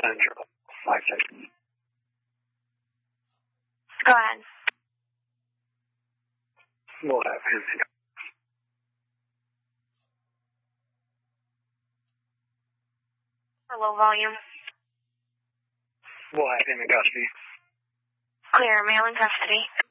Central. 5 seconds. Go ahead. We'll have Nancy. For low volume. We'll have him in custody. Clear, male in custody.